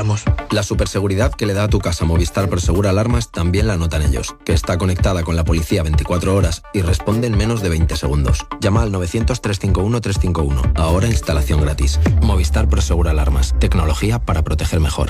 alarmamos. La superseguridad que le da a tu casa Movistar Prosegur Alarmas también la notan ellos, que está conectada con la policía 24 horas y responde en menos de 20 segundos. Llama al 900-351-351. Ahora instalación gratis. Movistar Prosegur Alarmas. Tecnología para proteger mejor.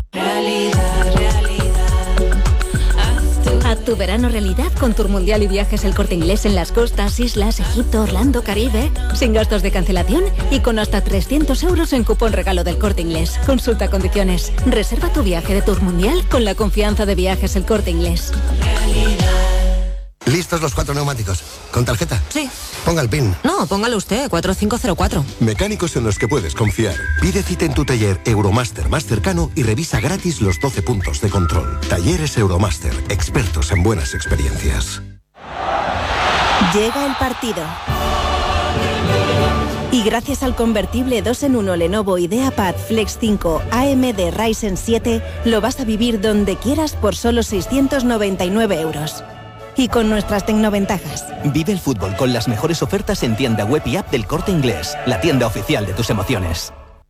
Haz tu verano realidad con Tour Mundial y Viajes El Corte Inglés en las costas, islas, Egipto, Orlando, Caribe. Sin gastos de cancelación y con hasta 300 euros en cupón regalo del Corte Inglés. Consulta condiciones. Reserva tu viaje de Tour Mundial con la confianza de Viajes El Corte Inglés. ¿Listos los 4 neumáticos? ¿Con tarjeta? Sí. Ponga el PIN. No, póngalo usted, 4504. Mecánicos en los que puedes confiar. Pide cita en tu taller Euromaster más cercano y revisa gratis los 12 puntos de control. Talleres Euromaster, expertos en buenas experiencias. Llega el partido. Y gracias al convertible 2 en 1 Lenovo IdeaPad Flex 5 AMD Ryzen 7, lo vas a vivir donde quieras por solo 699 euros. Y con nuestras tecnoventajas. Vive el fútbol con las mejores ofertas en tienda web y app del Corte Inglés, la tienda oficial de tus emociones.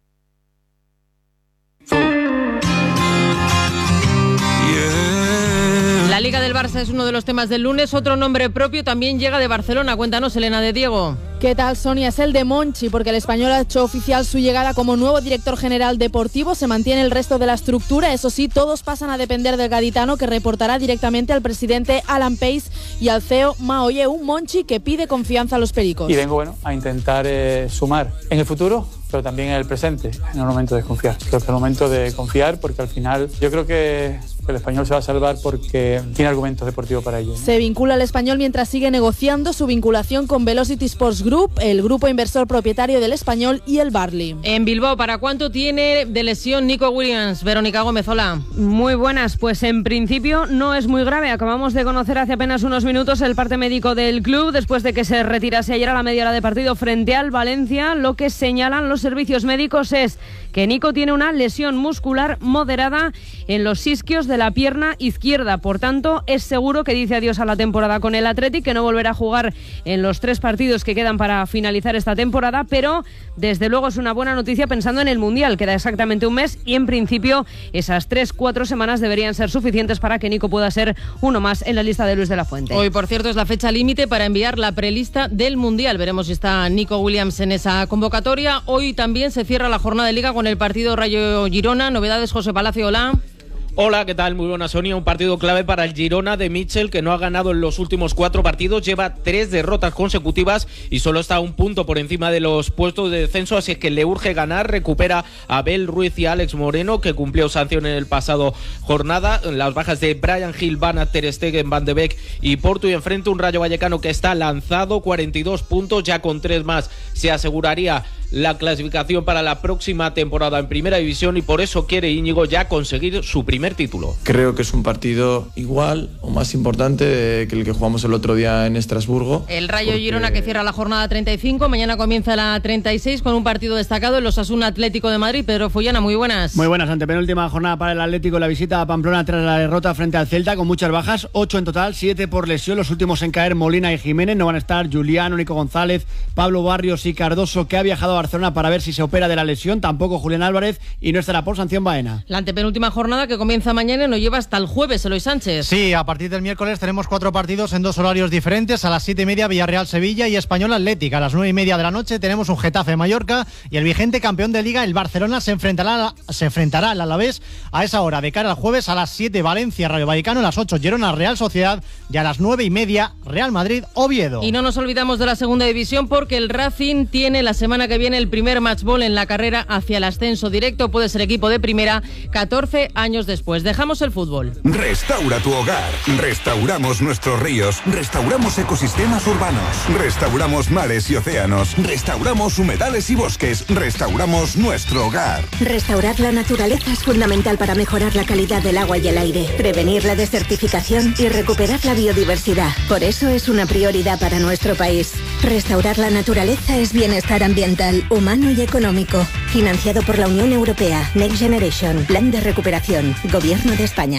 La Liga del Barça es uno de los temas del lunes. Otro nombre propio también llega de Barcelona. Cuéntanos, Elena de Diego. ¿Qué tal, Sonia? Es el de Monchi, porque el español ha hecho oficial su llegada como nuevo director general deportivo. Se mantiene el resto de la estructura. Eso sí, todos pasan a depender del gaditano, que reportará directamente al presidente Alan Pace y al CEO Mao Ye. Un Monchi que pide confianza a los pericos. Y vengo a intentar sumar en el futuro, pero también en el presente, en el momento de confiar. Creo que es el momento de confiar, porque al final yo creo que el español se va a salvar porque tiene argumentos deportivos para ello, ¿no? Se vincula al español mientras sigue negociando su vinculación con Velocity Sports Group, el grupo inversor propietario del español, y el Barley. En Bilbao, ¿para cuánto tiene de lesión Nico Williams? Verónica Gómez, hola. Muy buenas, pues en principio no es muy grave. Acabamos de conocer hace apenas unos minutos el parte médico del club después de que se retirase ayer a la media hora de partido frente al Valencia. Lo que señalan los servicios médicos es que Nico tiene una lesión muscular moderada en los isquios de la pierna izquierda. Por tanto, es seguro que dice adiós a la temporada con el Athletic, que no volverá a jugar en los 3 partidos que quedan para finalizar esta temporada, pero desde luego es una buena noticia pensando en el Mundial. Queda exactamente un mes y en principio esas 3-4 semanas deberían ser suficientes para que Nico pueda ser uno más en la lista de Luis de la Fuente. Hoy, por cierto, es la fecha límite para enviar la prelista del Mundial. Veremos si está Nico Williams en esa convocatoria. Hoy también se cierra la jornada de Liga con el partido Rayo-Girona. Novedades, José Palacio, hola. Hola, ¿qué tal? Muy buena, Sonia. Un partido clave para el Girona de Mitchell, que no ha ganado en los últimos 4 partidos, lleva 3 derrotas consecutivas y solo está a un punto por encima de los puestos de descenso, así es que le urge ganar. Recupera a Abel Ruiz y a Alex Moreno, que cumplió sanción en el pasado jornada. Las bajas de Brian Hill, Van Aert, Ter Stegen, Van de Beek y Porto, y enfrente un Rayo Vallecano que está lanzado, 42 puntos, ya con 3 más se aseguraría la clasificación para la próxima temporada en Primera División, y por eso quiere Íñigo ya conseguir su primer título. Creo que es un partido igual o más importante que el que jugamos el otro día en Estrasburgo. El Rayo Girona, que cierra la jornada 35, mañana comienza la 36 con un partido destacado, el Osasuna Atlético de Madrid. Pedro Follana, muy buenas. Muy buenas, antepenúltima jornada para el Atlético, la visita a Pamplona tras la derrota frente al Celta, con muchas bajas, 8 en total, 7 por lesión, los últimos en caer Molina y Jiménez. No van a estar Juliano, Nico González, Pablo Barrios y Cardoso, que ha viajado a Barcelona para ver si se opera de la lesión, tampoco Julián Álvarez, y no estará por sanción Baena. La antepenúltima jornada, que comienza mañana y nos lleva hasta el jueves, Eloy Sánchez. Sí, a partir del miércoles tenemos 4 partidos en 2 horarios diferentes. A las 7:30 Villarreal-Sevilla y Español-Atlético. A las 9:30 de la noche tenemos un Getafe-Mallorca, y el vigente campeón de Liga, el Barcelona, se enfrentará al Alavés a esa hora. De cara al jueves, a las 7 Valencia-Rayo Vallecano, a las 8 Girona-Real Sociedad y a las 9:30 Real Madrid-Oviedo. Y no nos olvidamos de la segunda división, porque el Racing tiene la semana que viene el primer matchball en la carrera hacia el ascenso directo. Puede ser equipo de primera 14 años después. Dejamos el fútbol. Restaura tu hogar. Restauramos nuestros ríos. Restauramos ecosistemas urbanos. Restauramos mares y océanos. Restauramos humedales y bosques. Restauramos nuestro hogar. Restaurar la naturaleza es fundamental para mejorar la calidad del agua y el aire, prevenir la desertificación y recuperar la biodiversidad. Por eso es una prioridad para nuestro país. Restaurar la naturaleza es bienestar ambiental, humano y económico. Financiado por la Unión Europea. Next Generation. Plan de recuperación. Gobierno de España.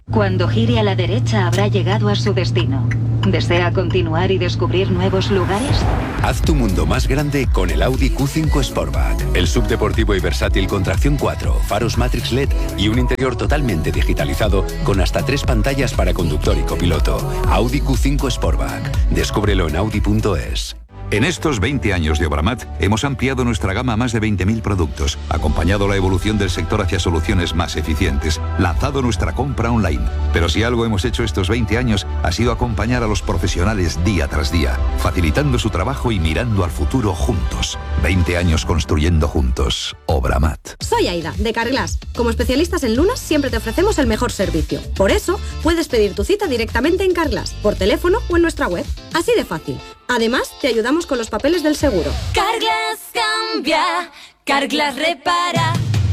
Cuando gire a la derecha habrá llegado a su destino. ¿Desea continuar y descubrir nuevos lugares? Haz tu mundo más grande con el Audi Q5 Sportback. El subdeportivo y versátil con tracción 4, faros Matrix LED y un interior totalmente digitalizado con hasta 3 pantallas para conductor y copiloto. Audi Q5 Sportback. Descúbrelo en audi.es. En estos 20 años de Obramat hemos ampliado nuestra gama a más de 20.000 productos, acompañado la evolución del sector hacia soluciones más eficientes, lanzado nuestra compra online. Pero si algo hemos hecho estos 20 años ha sido acompañar a los profesionales día tras día, facilitando su trabajo y mirando al futuro juntos. 20 años construyendo juntos. Obramat. Soy Aida, de Carglass. Como especialistas en lunas siempre te ofrecemos el mejor servicio. Por eso puedes pedir tu cita directamente en Carglass, por teléfono o en nuestra web. Así de fácil. Además, te ayudamos con los papeles del seguro. Carglass cambia, Carglass repara.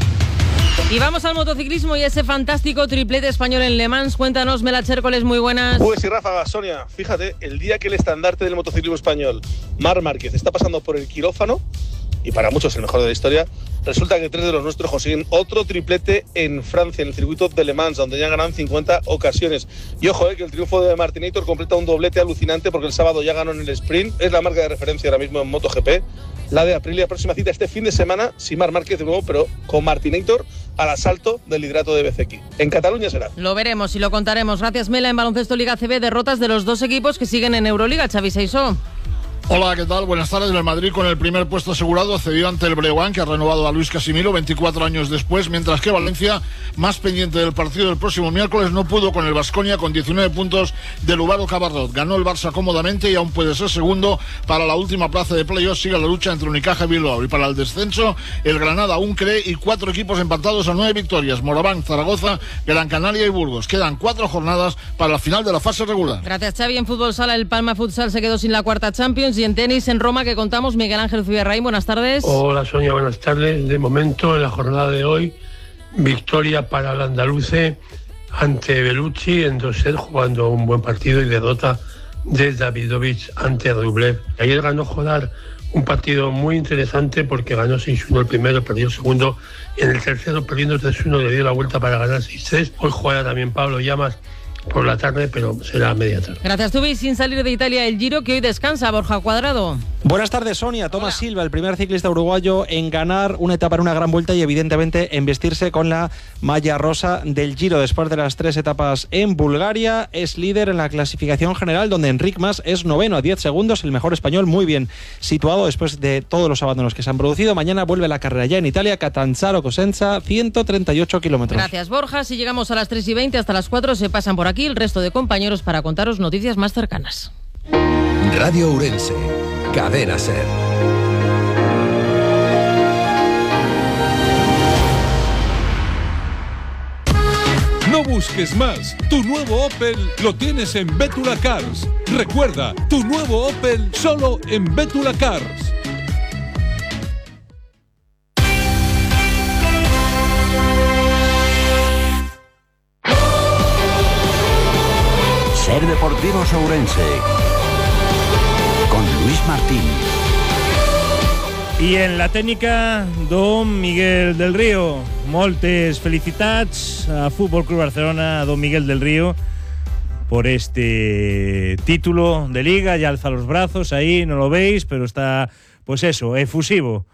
Y vamos al motociclismo y ese fantástico triplete español en Le Mans. Cuéntanos, Mela Chércoles, muy buenas. Pues sí, Rafa, Sonia, fíjate, el día que el estandarte del motociclismo español, Marc Márquez, está pasando por el quirófano, y para muchos el mejor de la historia, resulta que 3 de los nuestros consiguen otro triplete en Francia, en el circuito de Le Mans, donde ya ganan 50 ocasiones. Y ojo, que el triunfo de Martinator completa un doblete alucinante porque el sábado ya ganó en el sprint. Es la marca de referencia ahora mismo en MotoGP. La de Aprilia, próxima cita este fin de semana, sin Marc Márquez de nuevo, pero con Martinator al asalto del liderato de BCX. En Cataluña será. Lo veremos y lo contaremos. Gracias, Mela. En baloncesto Liga CB, derrotas de los 2 equipos que siguen en Euroliga. Xavi Seiso. Hola, ¿qué tal? Buenas tardes. El Madrid con el primer puesto asegurado cedió ante el Breogán, que ha renovado a Luis Casimiro 24 años después, mientras que Valencia, más pendiente del partido del próximo miércoles, no pudo con el Baskonia con 19 puntos del Uvaro Cabarrot. Ganó el Barça cómodamente y aún puede ser segundo. Para la última plaza de playoff sigue la lucha entre Unicaja y Bilbao. Y para el descenso, el Granada aún cree y 4 equipos empatados a 9 victorias. Moraván, Zaragoza, Gran Canaria y Burgos. Quedan 4 jornadas para la final de la fase regular. Gracias, Xavi. En fútbol sala, el Palma Futsal se quedó sin la cuarta Champions. Y en tenis, en Roma, que contamos, Miguel Ángel Zubierraín, buenas tardes. Hola, Sonia, buenas tardes. De momento, en la jornada de hoy, victoria para el andaluce ante Bellucci en 2 sets, jugando un buen partido, y derrota de Davidovich ante Rublev. Ayer ganó Jodar un partido muy interesante porque ganó 6-1 el primero, perdió el segundo, y en el tercero, perdiendo 3-1, le dio la vuelta para ganar 6-3. Hoy juega también Pablo Llamas por la tarde, pero será a media tarde. Gracias, Tubi. Sin salir de Italia, el Giro, que hoy descansa. Borja Cuadrado. Buenas tardes, Sonia. Tomás Silva, el primer ciclista uruguayo en ganar una etapa en una gran vuelta y evidentemente en vestirse con la malla rosa del Giro. Después de las 3 etapas en Bulgaria, es líder en la clasificación general, donde Enric Mas es noveno a 10 segundos, el mejor español, muy bien situado después de todos los abandonos que se han producido. Mañana vuelve la carrera ya en Italia, Catanzaro-Cosenza, 138 kilómetros. Gracias, Borja. Si llegamos a las 3:20, hasta las 4 se pasan por aquí el resto de compañeros para contaros noticias más cercanas. Radio Ourense, Cadena SER. No busques más. Tu nuevo Opel lo tienes en Bétula Cars. Recuerda, tu nuevo Opel solo en Bétula Cars. Ser Deportivos Ourense con Luis Martín. I en la tècnica, don Miguel del Río. Moltes felicitats a Fútbol Club Barcelona, a don Miguel del Río, por este título de Liga. Ya alza los brazos ahí, no lo veis, pero está, pues eso, efusivo.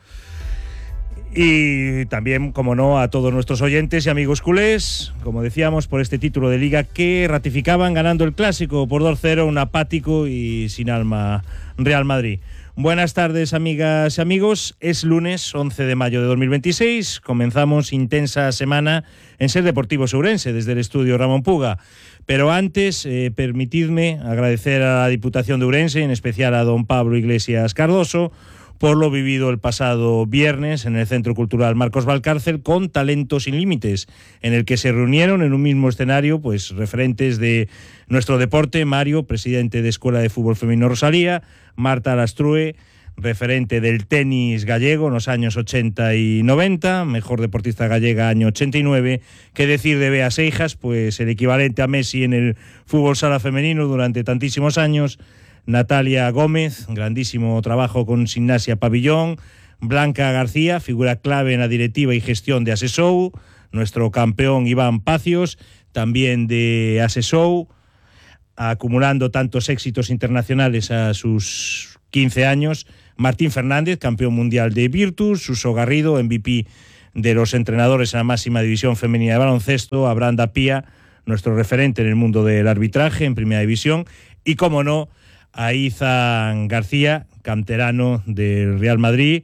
Y también, como no, a todos nuestros oyentes y amigos culés, como decíamos, por este título de Liga que ratificaban ganando el Clásico por 2-0, un apático y sin alma Real Madrid. Buenas tardes, amigas y amigos. Es lunes 11 de mayo de 2026. Comenzamos intensa semana en Ser Deportivos Ourense desde el estudio Ramón Puga. Pero antes, permitidme agradecer a la Diputación de Ourense, en especial a don Pablo Iglesias Cardoso, por lo vivido el pasado viernes en el Centro Cultural Marcos Valcárcel con Talentos sin Límites, en el que se reunieron en un mismo escenario pues referentes de nuestro deporte: Mario, presidente de Escuela de Fútbol Femenino Rosalía; Marta Lastrue, referente del tenis gallego en los años 80 y 90, mejor deportista gallega año 89, qué decir de Bea Seijas, pues el equivalente a Messi en el fútbol sala femenino durante tantísimos años; Natalia Gómez, grandísimo trabajo con Gimnasia Pabellón; Blanca García, figura clave en la directiva y gestión de Asesou; nuestro campeón Iván Pacios, también de Asesou, acumulando tantos éxitos internacionales a sus 15 años, Martín Fernández, campeón mundial de Virtus, Suso Garrido, MVP de los entrenadores en la máxima división femenina de baloncesto, Abraham Dapía, nuestro referente en el mundo del arbitraje en primera división, y como no, a Izan García, canterano del Real Madrid,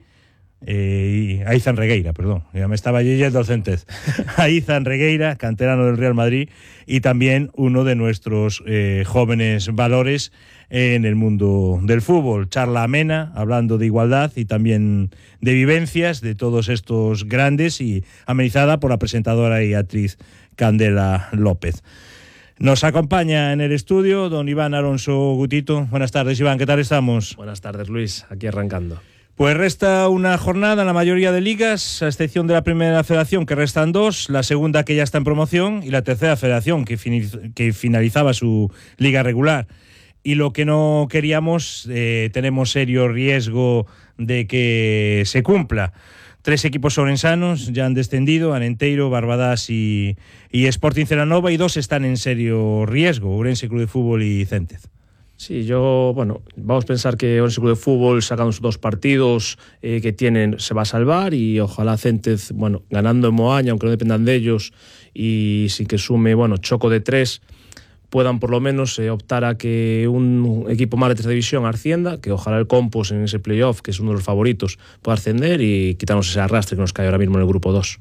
a Izan Regueira, perdón, ya me estaba yendo al centez. A Izan Regueira, canterano del Real Madrid, y también uno de nuestros jóvenes valores en el mundo del fútbol. Charla amena, hablando de igualdad y también de vivencias de todos estos grandes, y amenizada por la presentadora y actriz Candela López. Nos acompaña en el estudio don Iván Alonso Gutito. Buenas tardes, Iván, ¿qué tal estamos? Buenas tardes, Luis, aquí arrancando. Pues resta una jornada en la mayoría de ligas, a excepción de la primera federación, que restan dos, la segunda, que ya está en promoción, y la tercera federación, que finalizaba su liga regular. Y lo que no queríamos, tenemos serio riesgo de que se cumpla. 3 equipos ourensanos ya han descendido, Anenteiro, Barbadas y Sporting Celanova, y 2 están en serio riesgo, Ourense Club de Fútbol y Céntez. Sí, vamos a pensar que Ourense Club de Fútbol, sacando sus 2 partidos que tienen, se va a salvar, y ojalá Céntez, ganando en Moaña, aunque no dependan de ellos, y sin que sume, choco de 3, puedan por lo menos optar a que un equipo más de 3 división ascienda, que ojalá el Compos en ese playoff, que es uno de los favoritos, pueda ascender y quitarnos ese arrastre que nos cae ahora mismo en el grupo 2.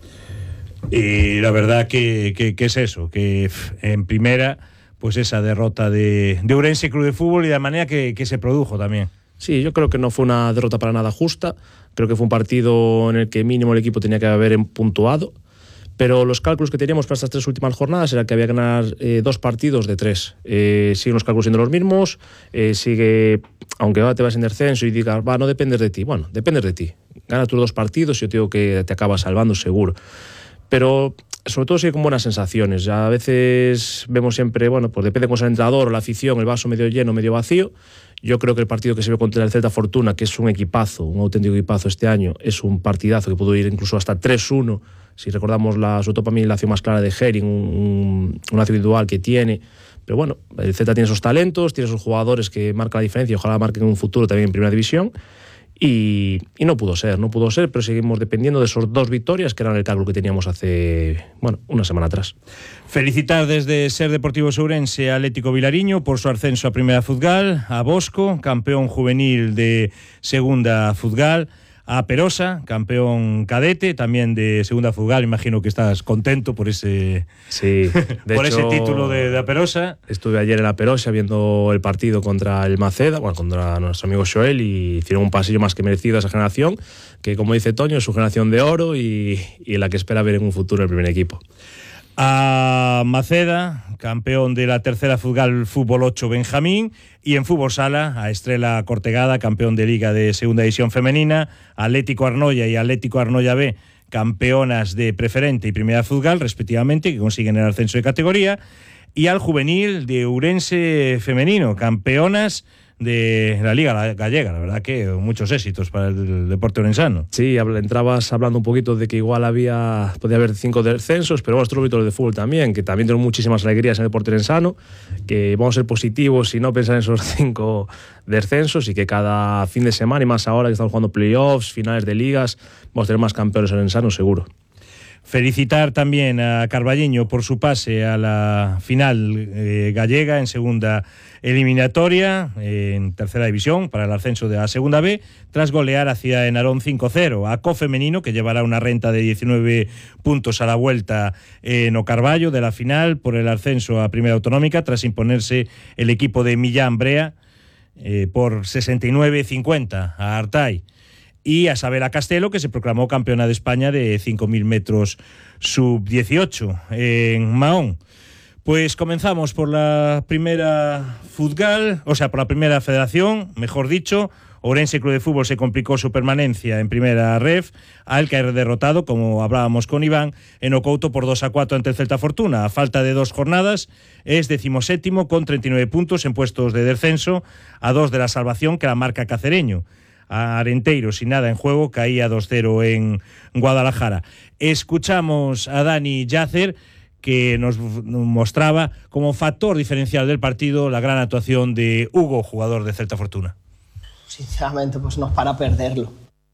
Y la verdad que es eso, que en primera, pues esa derrota de Ourense Club de Fútbol, y de la manera que se produjo también. Sí, yo creo que no fue una derrota para nada justa, creo que fue un partido en el que mínimo el equipo tenía que haber puntuado, pero los cálculos que teníamos para estas 3 últimas jornadas era que había que ganar 2 partidos de 3. Siguen los cálculos siendo los mismos, sigue, aunque ahora te vas en descenso y digas, no dependes de ti. Bueno, dependes de ti. Gana tus 2 partidos y yo te digo que te acabas salvando seguro. Pero sobre todo sigue con buenas sensaciones. Ya a veces vemos siempre, pues depende con el entrenador o la afición, el vaso medio lleno, medio vacío. Yo creo que el partido que se ve contra el Celta Fortuna, que es un equipazo, un auténtico equipazo este año, es un partidazo que pudo ir incluso hasta 3-1. Si recordamos, sobre todo para mí, la acción más clara de Herring, una acción individual que tiene. Pero bueno, el Celta tiene esos talentos, tiene esos jugadores que marcan la diferencia, y ojalá marquen en un futuro también en Primera División. Y no pudo ser, pero seguimos dependiendo de esos 2 victorias que eran el cálculo que teníamos hace, una semana atrás. Felicitar desde Ser Deportivo Ourense a Atlético Vilariño por su ascenso a Primera Futgal, a Bosco, campeón juvenil de Segunda Futgal, a Perosa, campeón cadete, también de Segunda Futgal. Imagino que estás contento por ese, por ese título de Aperosa. Estuve ayer en la Aperosa viendo el partido contra el Maceda, contra nuestro amigo Joel, y hicieron un pasillo más que merecido a esa generación, que como dice Toño, es su generación de oro y la que espera ver en un futuro el primer equipo. A Maceda, campeón de la tercera Futgal Fútbol 8 Benjamín, y en Fútbol Sala a Estrela Cortegada, campeón de Liga de Segunda División Femenina, Atlético Arnoia y Atlético Arnoia B, campeonas de Preferente y Primera Futgal respectivamente, que consiguen el ascenso de categoría, y al juvenil de Ourense Femenino, campeonas de la Liga Gallega. La verdad que muchos éxitos para el deporte orensano. Sí, entrabas hablando un poquito de que igual podía haber 5 descensos, pero otros vídeos de fútbol también, que también tienen muchísimas alegrías en el deporte orensano, que vamos a ser positivos y no pensar en esos 5 descensos, y que cada fin de semana, y más ahora que estamos jugando playoffs, finales de ligas, vamos a tener más campeones orensanos seguro. Felicitar también a Carballiño por su pase a la final gallega en segunda eliminatoria, en tercera división, para el ascenso de la segunda B, tras golear a Ciudad de Narón 5-0. A Co Femenino, que llevará una renta de 19 puntos a la vuelta en O Carballo de la final por el ascenso a Primera Autonómica, tras imponerse el equipo de Millán Brea por 69-50 a Artay. Y a Sabela Castelo, que se proclamó campeona de España de 5.000 metros sub-18 en Mahón. Pues comenzamos por la primera Futgal, por la primera federación, mejor dicho. Ourense Club de Fútbol se complicó su permanencia en primera ref, al caer derrotado, como hablábamos con Iván, en Ocouto por 2-4 ante el Celta Fortuna. A falta de 2 jornadas, es 17º con 39 puntos en puestos de descenso, a 2 de la salvación, que la marca Cacereño. Arenteiro sin nada en juego, caía 2-0 en Guadalajara. Escuchamos a Dani Yacer, que nos mostraba como factor diferencial del partido la gran actuación de Hugo, jugador de Celta Fortuna. Sinceramente, pues no es para perderlo.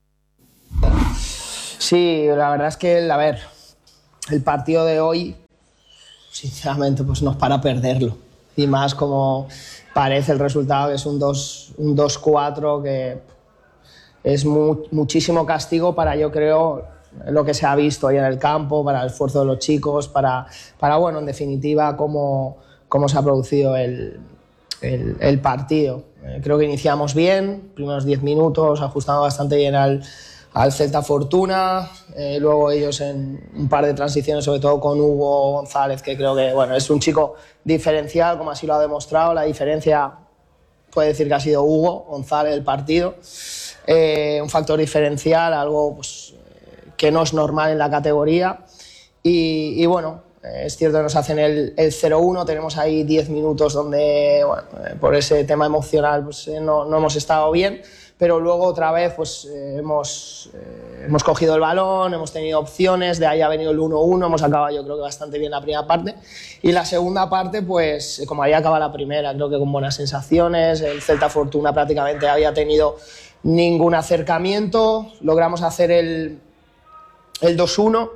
Sí, la verdad es que, a ver, el partido de hoy, sinceramente, pues no es para perderlo. Y más como parece el resultado, que es un 2-4, que es muchísimo castigo para, yo creo, lo que se ha visto ahí en el campo, para el esfuerzo de los chicos, para bueno, en definitiva, cómo se ha producido el partido. Creo que iniciamos bien, primeros 10 minutos, ajustando bastante bien al Celta Fortuna, luego ellos en un par de transiciones, sobre todo con Hugo González, que creo que bueno, es un chico diferencial, como así lo ha demostrado. La diferencia puede decir que ha sido Hugo González el partido, un factor diferencial, algo pues, que no es normal en la categoría, y bueno, es cierto que nos hacen el 0-1, tenemos ahí 10 minutos donde, bueno, por ese tema emocional pues, no hemos estado bien, pero luego otra vez pues, hemos cogido el balón, hemos tenido opciones, de ahí ha venido el 1-1, hemos acabado yo creo que bastante bien la primera parte, y la segunda parte, pues como ahí acaba la primera, creo que con buenas sensaciones. El Celta Fortuna prácticamente había tenido ningún acercamiento, logramos hacer el 2-1,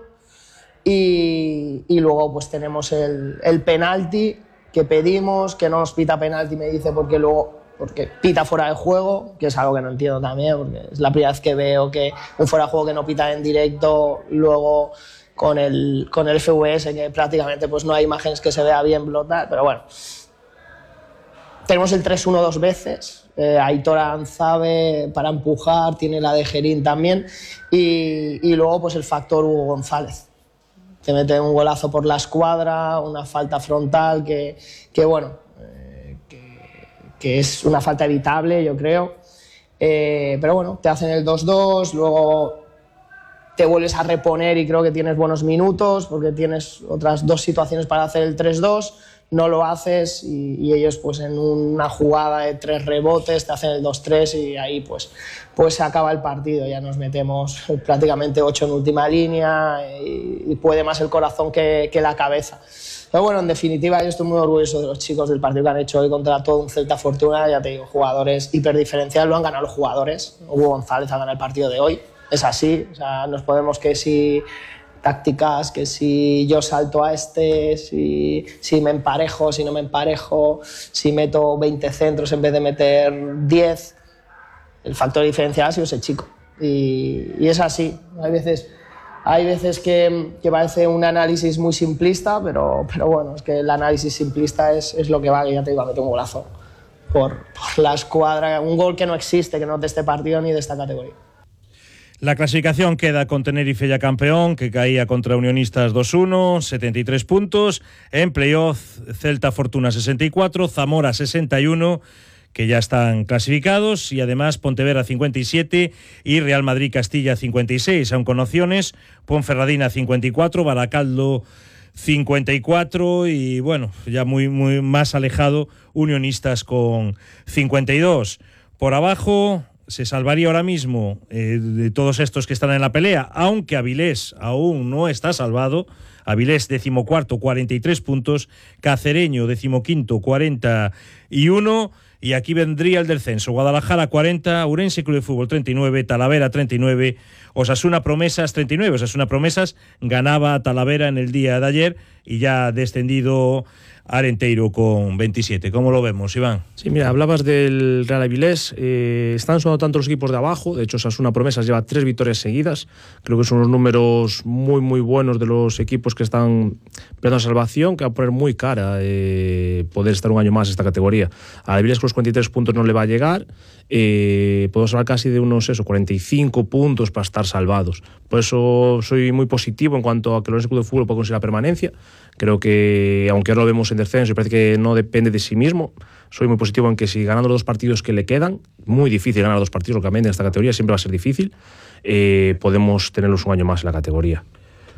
y luego pues tenemos el penalti que pedimos, que no nos pita penalti, me dice, porque pita fuera de juego, que es algo que no entiendo también, porque es la primera vez que veo que un fuera de juego que no pita en directo, luego con el FVS, que prácticamente pues no hay imágenes que se vea bien blotar, pero bueno. Tenemos el 3-1 dos veces, Aitor Anzabe para empujar, tiene la de Gerín también, y luego pues el factor Hugo González, que mete un golazo por la escuadra, una falta frontal que bueno, que es una falta evitable, yo creo, pero bueno, te hacen el 2-2, luego te vuelves a reponer y creo que tienes buenos minutos, porque tienes otras 2 situaciones para hacer el 3-2, no lo haces, y ellos pues en una jugada de 3 rebotes te hacen el 2-3, y ahí pues se acaba el partido. Ya nos metemos prácticamente 8 en última línea, y puede más el corazón que la cabeza. Pero bueno, en definitiva yo estoy muy orgulloso de los chicos del partido que han hecho hoy contra todo un Celta Fortuna. Ya te digo, jugadores hiperdiferenciales, lo han ganado los jugadores. Hugo González ha ganado el partido de hoy, es así, o sea, nos podemos que si tácticas, que si yo salto a si me emparejo, si no me emparejo, si meto 20 centros en vez de meter 10, el factor diferencial ha sido ese chico, y es así. Hay veces que parece un análisis muy simplista, pero bueno, es que el análisis simplista es lo que va, que ya te digo, meter un golazo por la escuadra, un gol que no existe, que no es de este partido ni de esta categoría. La clasificación queda con Tenerife ya campeón, que caía contra Unionistas 2-1, 73 puntos. En playoff, Celta Fortuna 64, Zamora 61, que ya están clasificados, y además Pontevedra 57 y Real Madrid Castilla 56, aún con opciones, Ponferradina 54, Baracaldo 54 y bueno, ya muy más alejado Unionistas con 52. Por abajo se salvaría ahora mismo de todos estos que están en la pelea, aunque Avilés aún no está salvado. Avilés 14º, 43 puntos, Cacereño 15º, 41, y aquí vendría el descenso. Guadalajara 40, Ourense Club de Fútbol 39, Talavera 39, Osasuna Promesas 39. Osasuna Promesas ganaba a Talavera en el día de ayer y ya ha descendido Arenteiro con 27. ¿Cómo lo vemos, Iván? Sí, mira, hablabas del Real Avilés. Están sonando tanto los equipos de abajo. De hecho, Osasuna Promesas lleva 3 victorias seguidas. Creo que son unos números muy, muy buenos de los equipos que están peleando salvación, que va a poner muy cara poder estar un año más en esta categoría. A Avilés con los 43 puntos no le va a llegar. Podemos hablar casi de unos 45 puntos para estar salvados. Por eso soy muy positivo en cuanto a que los equipos de fútbol pueden conseguir la permanencia. Creo que, aunque ahora lo vemos en descenso y parece que no depende de sí mismo, soy muy positivo en que si ganando los 2 partidos que le quedan, muy difícil ganar 2 partidos, lógicamente en esta categoría siempre va a ser difícil, podemos tenerlos un año más en la categoría.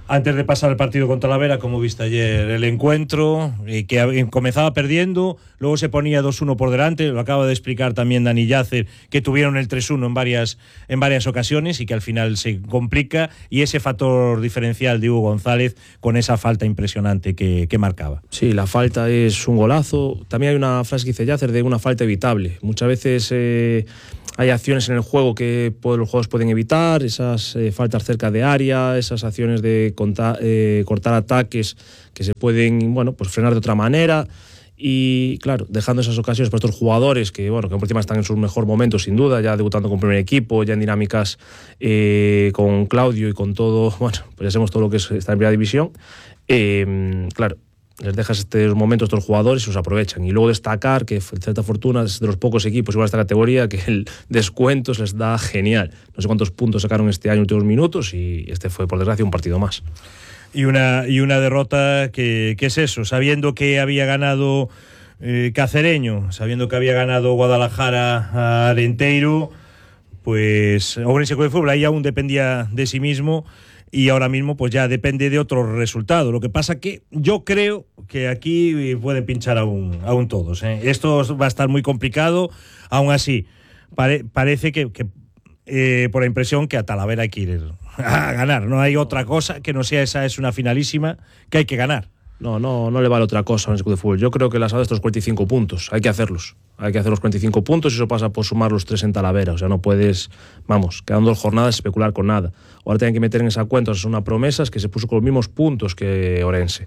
Antes de pasar al partido contra Talavera, ¿cómo viste ayer el encuentro? Que comenzaba perdiendo, luego se ponía 2-1 por delante, lo acaba de explicar también Dani Yacer, que tuvieron el 3-1 en varias ocasiones y que al final se complica, y ese factor diferencial de Hugo González con esa falta impresionante que marcaba. Sí, la falta es un golazo. También hay una frase que dice Yacer de una falta evitable. Muchas veces hay acciones en el juego que los jugadores pueden evitar, esas faltas cerca de área, esas acciones de cortar ataques que se pueden, bueno, pues frenar de otra manera. Y claro, dejando esas ocasiones para estos jugadores que, bueno, que por encima están en sus mejor momentos, sin duda, ya debutando con primer equipo, ya en dinámicas con Claudio y con todo, bueno, pues ya sabemos todo lo que es esta en primera división. Claro, les dejas estos momentos a estos jugadores y los aprovechan. Y luego destacar que cierta fortuna es de los pocos equipos igual a esta categoría que el descuento se les da genial. No sé cuántos puntos sacaron este año en los últimos minutos y este fue, por desgracia, un partido más. Y una derrota que es eso, sabiendo que había ganado Cacereño, sabiendo que había ganado Guadalajara a Arenteiro, pues Ourense Club de Fútbol ahí aún dependía de sí mismo. Y ahora mismo pues ya depende de otro resultado. Lo que pasa que yo creo que aquí pueden pinchar aún todos, ¿eh? Esto va a estar muy complicado. Aún así, parece que por la impresión que a Talavera hay que ir a ganar. No hay otra cosa que no sea esa, es una finalísima que hay que ganar. No le vale otra cosa a un equipo de fútbol. Yo creo que las ha dado estos 45 puntos. Hay que hacerlos. Hay que hacer los 45 puntos y eso pasa por sumar los 3 en Talavera. O sea, no puedes, quedando 2 jornadas, especular con nada. Ahora tienen que meter en esa cuenta, es una promesa, que se puso con los mismos puntos que Ourense.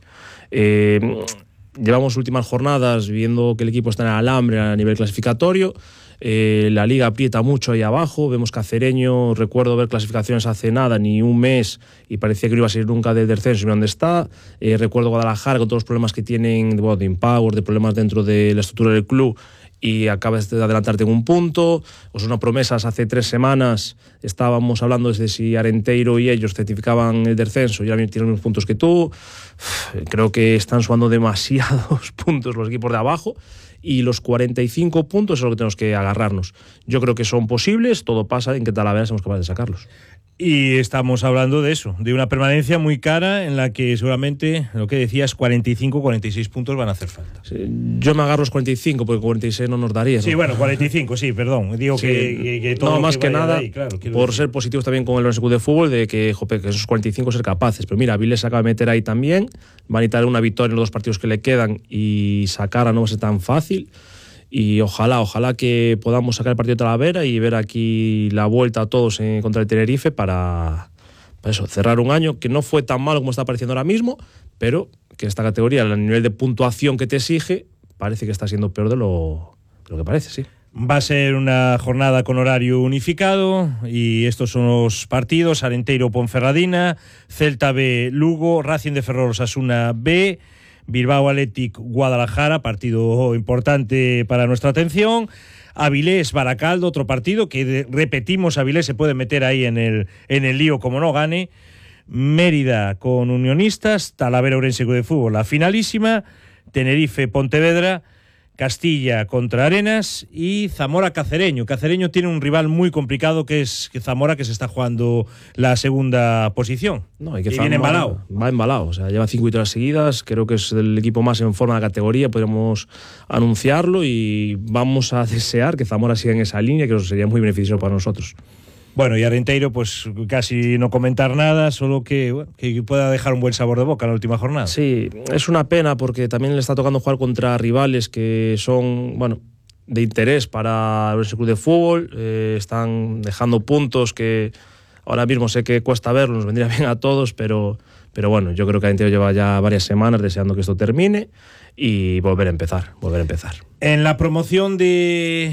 Llevamos últimas jornadas viendo que el equipo está en el alambre a nivel clasificatorio. La liga aprieta mucho ahí abajo. Vemos Cacereño, recuerdo ver clasificaciones hace nada, ni un mes, y parecía que no iba a salir nunca del descenso y mira dónde está. Recuerdo Guadalajara con todos los problemas que tienen de Empower, de problemas dentro de la estructura del club, y acabas de adelantarte en un punto. Osasuna Promesas, hace 3 semanas estábamos hablando de si Arenteiro y ellos certificaban el descenso y ahora tienen los mismos puntos que tú. Creo que están sumando demasiados puntos los equipos de abajo y los 45 puntos es lo que tenemos que agarrarnos. Yo creo que son posibles, todo pasa en que Talavera seamos capaces de sacarlos. Y estamos hablando de eso, de una permanencia muy cara en la que seguramente, lo que decías, 45, 46 puntos van a hacer falta. Sí, yo me agarro los 45 porque 46 no nos daría. Sí, ¿no? Bueno, 45, sí, perdón. Digo sí, que todo no, más que nada, ahí, claro, por ser positivos también con el Ourense Club de Fútbol, de que esos 45 ser capaces. Pero mira, Avilés se acaba de meter ahí también, van a necesitar una victoria en los 2 partidos que le quedan y sacar no va a ser tan fácil. Y ojalá que podamos sacar el partido de Talavera y ver aquí la vuelta a todos contra el Tenerife para eso, cerrar un año que no fue tan malo como está pareciendo ahora mismo, pero que esta categoría, el nivel de puntuación que te exige, parece que está siendo peor de lo que parece, sí. Va a ser una jornada con horario unificado y estos son los partidos: Arenteiro Ponferradina, Celta B Lugo, Racing de Ferrol Osasuna B, Bilbao Athletic Guadalajara, partido importante para nuestra atención. Avilés Baracaldo, otro partido que repetimos, Avilés se puede meter ahí en el lío como no gane. Mérida con Unionistas, Talavera Ourense Club de Fútbol, la finalísima, Tenerife Pontevedra, Castilla contra Arenas y Zamora Cacereño. Cacereño tiene un rival muy complicado que es Zamora, que se está jugando la segunda posición. No, y que viene embalado. Va embalado, o sea, lleva 5 victorias seguidas, creo que es el equipo más en forma de la categoría, podríamos anunciarlo y vamos a desear que Zamora siga en esa línea, que eso sería muy beneficioso para nosotros. Bueno, y Arenteiro, pues casi no comentar nada, solo que pueda dejar un buen sabor de boca en la última jornada. Sí, es una pena porque también le está tocando jugar contra rivales que son, de interés para el Ourense Club de Fútbol. Están dejando puntos que ahora mismo sé que cuesta verlos, nos vendría bien a todos, pero bueno, yo creo que Arenteiro lleva ya varias semanas deseando que esto termine y volver a empezar. En la promoción de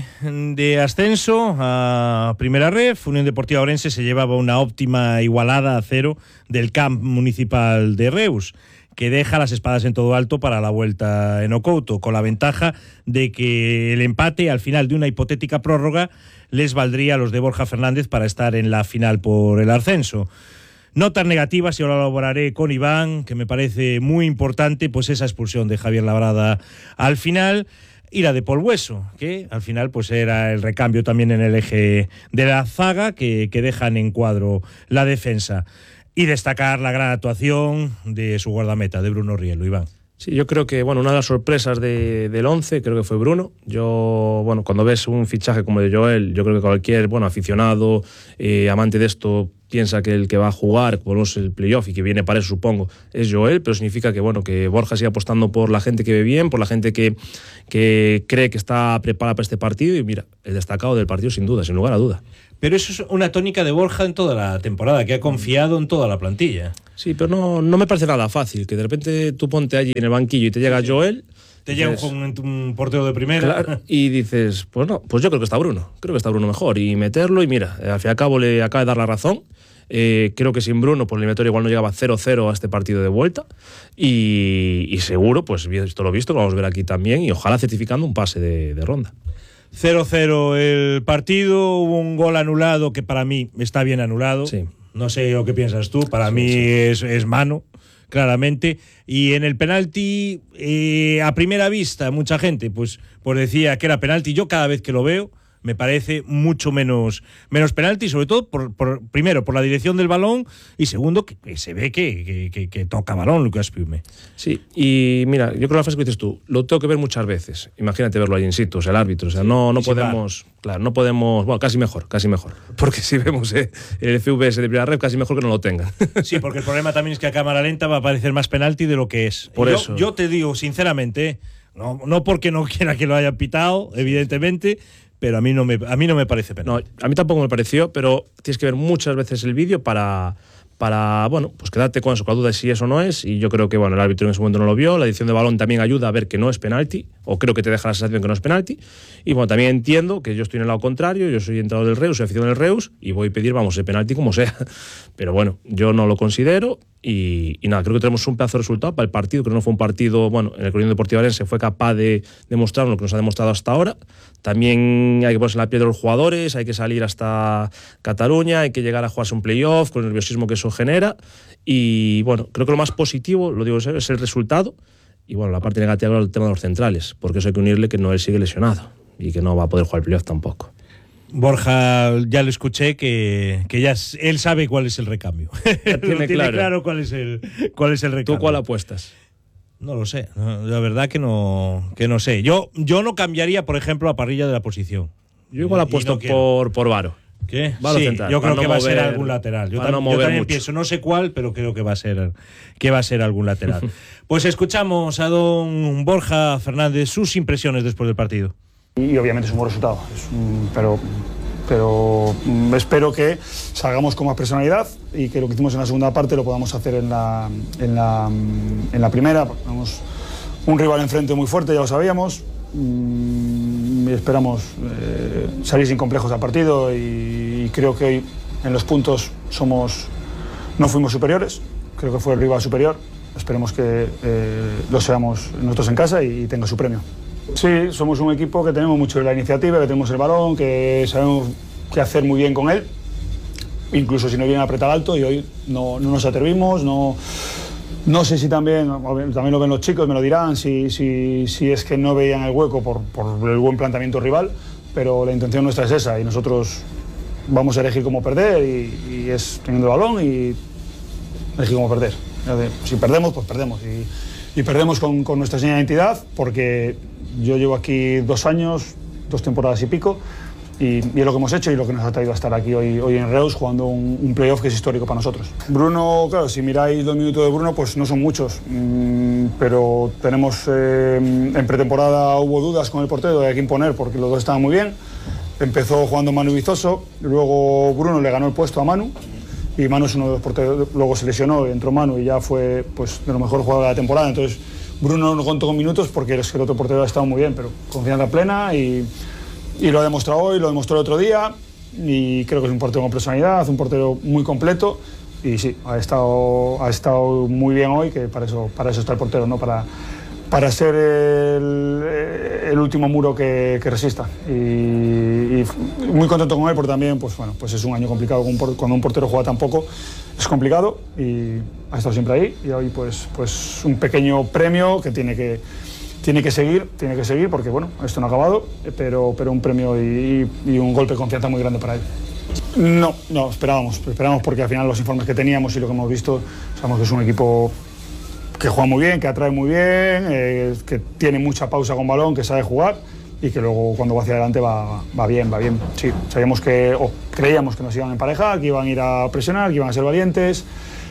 ascenso a Primera Ref, Unión Deportiva Ourense se llevaba una óptima igualada a 0 del Camp Municipal de Reus, que deja las espadas en todo alto para la vuelta en Ocouto, con la ventaja de que el empate al final de una hipotética prórroga les valdría a los de Borja Fernández para estar en la final por el ascenso. Notas negativas, y ahora lo elaboraré con Iván, que me parece muy importante, pues esa expulsión de Javier Labrada al final, y la de Paul Hueso, que al final pues era el recambio también en el eje de la zaga, que dejan en cuadro la defensa. y destacar la gran actuación de su guardameta, de Bruno Rielo. Iván. Sí, yo creo que, bueno, una de las sorpresas del 11 creo que fue Bruno. Yo, bueno, cuando ves un fichaje como el de Joel, yo creo que cualquier, bueno, aficionado, amante de esto, piensa que el que va a jugar, como es el playoff y que viene para eso, supongo, es Joel, pero significa que, bueno, que Borja sigue apostando por la gente que ve bien, por la gente que cree que está preparada para este partido, y mira, el destacado del partido sin duda, sin lugar a duda. Pero eso es una tónica de Borja en toda la temporada, que ha confiado en toda la plantilla. Sí, pero no me parece nada fácil, que de repente tú ponte allí en el banquillo y te llega Joel. Te llega un portero de primera. Claro, y dices, pues no, pues yo creo que está Bruno mejor, y meterlo, y mira, al fin y al cabo le acaba de dar la razón. Creo que sin Bruno, por el eliminatorio igual no llegaba 0-0 a este partido de vuelta, y seguro, pues visto lo visto, lo vamos a ver aquí también, y ojalá certificando un pase de ronda. 0-0 el partido, hubo un gol anulado que para mí está bien anulado. Sí. No sé lo que piensas tú, para mí es mano, claramente. Y en el penalti, a primera vista, mucha gente pues decía que era penalti. Yo cada vez que lo veo me parece mucho menos penalti, sobre todo primero por la dirección del balón, y segundo que se ve que toca balón Lucas Piume. Sí, y mira, yo creo que la frase que dices tú, lo tengo que ver muchas veces. Imagínate verlo ahí in situ, o sea, el árbitro, o sea, no podemos, claro, no podemos, bueno, casi mejor, porque si vemos el FVS de primera red, casi mejor que no lo tengan. Sí, porque el problema también es que a cámara lenta va a parecer más penalti de lo que es. Por eso. Yo te digo, sinceramente, no porque no quiera que lo haya pitado, evidentemente, pero a mí no me parece penal. No, a mí tampoco me pareció, pero tienes que ver muchas veces el vídeo para bueno, pues quedarte con eso, con la duda de si eso no es, y yo creo que, bueno, el árbitro en ese momento no lo vio, la edición de balón también ayuda a ver que no es penalti, o creo que te deja la sensación que no es penalti, y bueno, también entiendo que yo estoy en el lado contrario, yo soy entrenador del Reus, soy aficionado del Reus, y voy a pedir, vamos, el penalti como sea, pero bueno, yo no lo considero, y nada, creo que tenemos un pedazo de resultado para el partido, creo que no fue un partido, bueno, en el Corrión Deportivo Arense fue capaz de demostrar lo que nos ha demostrado hasta ahora. También hay que ponerse en la piel de los jugadores, hay que salir hasta Cataluña, hay que llegar a jugarse un playoff con el nerviosismo que eso genera, y bueno, creo que lo más positivo, lo digo en serio, es el resultado, y bueno, la parte negativa es el tema de los centrales, porque eso hay que unirle que Noel sigue lesionado y que no va a poder jugar el playoff tampoco. Borja, ya lo escuché que ya él sabe cuál es el recambio. Tiene claro cuál es el recambio. ¿Tú cuál apuestas? No lo sé, la verdad que no sé. Yo no cambiaría, por ejemplo, la parrilla de la posición. Yo igual apuesto por Varo. ¿Qué? Varo sí, central, yo creo que va a ser mover, algún lateral. Yo también mucho. pienso, no sé cuál, pero creo que va a ser algún lateral. Pues escuchamos a don Borja Fernández sus impresiones después del partido. Y obviamente es un buen resultado, pero espero que salgamos con más personalidad y que lo que hicimos en la segunda parte lo podamos hacer en la primera. Tenemos un rival enfrente muy fuerte, ya lo sabíamos, y esperamos salir sin complejos al partido, y creo que hoy en los puntos no fuimos superiores, creo que fue el rival superior. Esperemos que lo seamos nosotros en casa y tenga su premio. Sí, somos un equipo que tenemos mucho la iniciativa, que tenemos el balón, que sabemos qué hacer muy bien con él, incluso si no viene a apretar alto, y hoy no nos atrevimos. No sé si también lo ven los chicos, me lo dirán, si es que no veían el hueco por el buen planteamiento rival, pero la intención nuestra es esa, y nosotros vamos a elegir cómo perder, y es teniendo el balón y elegir cómo perder. Si perdemos, pues perdemos, y perdemos con nuestra señal de identidad, porque yo llevo aquí 2 años, 2 temporadas y pico, y es lo que hemos hecho y lo que nos ha traído a estar aquí hoy en Reus jugando un playoff que es histórico para nosotros. Bruno, claro, si miráis 2 minutos de Bruno, pues no son muchos, pero tenemos, en pretemporada hubo dudas con el portero de a quién poner, porque los dos estaban muy bien. Empezó jugando Manu Vizoso, luego Bruno le ganó el puesto a Manu, y Manu es uno de los porteros, luego se lesionó, entró Manu y ya fue, pues, de lo mejor jugador de la temporada. Entonces Bruno no contó con minutos porque el otro portero ha estado muy bien, pero confianza plena, y lo ha demostrado hoy, lo demostró el otro día, y creo que es un portero con personalidad, un portero muy completo, y sí, ha estado muy bien hoy, que para eso está el portero, ¿no? Para ser el último muro que resista, y muy contento con él, porque también pues es un año complicado, cuando un portero juega tan poco es complicado, y ha estado siempre ahí, y hoy pues un pequeño premio que tiene que seguir, porque bueno, esto no ha acabado, pero un premio y un golpe de confianza muy grande para él. No, esperábamos porque al final los informes que teníamos y lo que hemos visto, sabemos que es un equipo que juega muy bien, que atrae muy bien, que tiene mucha pausa con balón, que sabe jugar y que luego cuando va hacia adelante va bien. Sí, sabíamos creíamos que nos iban a emparejar, que iban a ir a presionar, que iban a ser valientes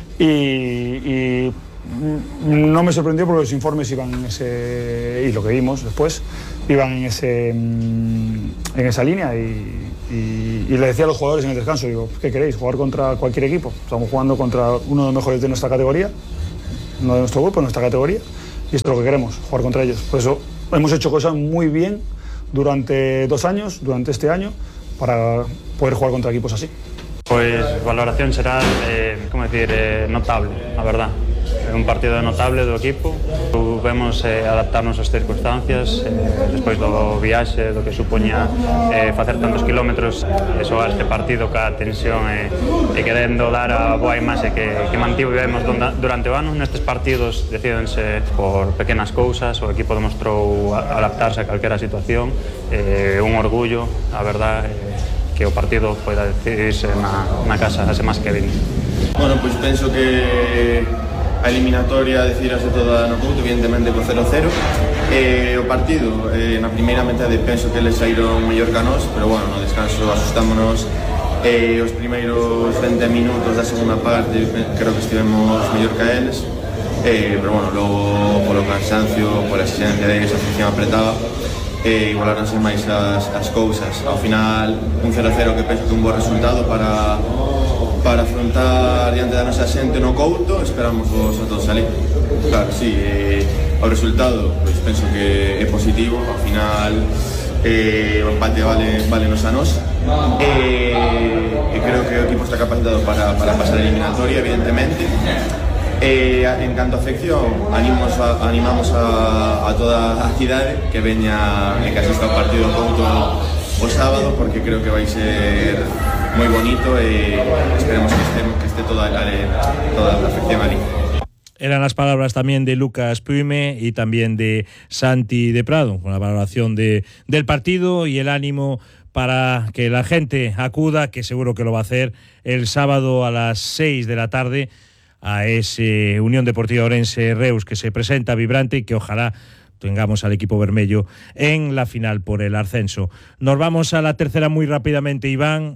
y no me sorprendió porque los informes iban en ese, y lo que vimos después, iban en esa línea y le decía a los jugadores en el descanso, digo, ¿qué queréis? ¿Jugar contra cualquier equipo? Estamos jugando contra uno de los mejores de nuestra categoría, no de nuestro grupo, de nuestra categoría, y esto es lo que queremos, jugar contra ellos. Por eso hemos hecho cosas muy bien durante 2 años, durante este año, para poder jugar contra equipos así. Pues valoración será, notable, la verdad. Un partido notable do equipo. Vemos adaptarnos ás circunstancias, despois do viaxe, do que supoña facer tantos kilómetros, xogar este partido ca tensión e querendo dar a boa imaxe que mantivemos durante o ano. Nestes partidos decídense por pequenas cousas, o equipo demostrou adaptarse a calquera situación, un orgullo, a verdad, que o partido poida decidirse na casa a semana que vin. Bueno, pois penso que a eliminatoria decidírase toda no Couto, evidentemente co 0-0. O partido, na primeira metade penso que eles saíron mellor que a nós, pero bueno, no descanso asustámonos. Os primeiros 20 minutos da segunda parte creo que estivemos mellor que a eles, pero bueno, logo polo cansancio, pola exigencia de esa afición apretaba, igualaronse máis as cousas. Ao final, un 0-0 que penso que é un bo resultado para afrontar diante da nosa xente no Couto. Esperamos a todos salir. Claro, sí, o resultado pois penso que é positivo. Ao final o empate vale nos a nos, e creo que o equipo está capacitado para pasar a eliminatoria, evidentemente. En canto a afección, animamos a toda a cidade que veña e que asista ao partido do Couto o sábado, porque creo que vai ser moi bonito e esperemos que esté toda la afección ali. Eran las palabras también de Lucas Puime y también de Santi de Prado, con la valoración del partido y el ánimo para que la gente acuda, que seguro que lo va a hacer, el sábado a las 6 de la tarde a ese Unión Deportiva Ourense Reus que se presenta vibrante y que ojalá tengamos al equipo vermello en la final por el ascenso. Nos vamos a la tercera muy rápidamente, Iván.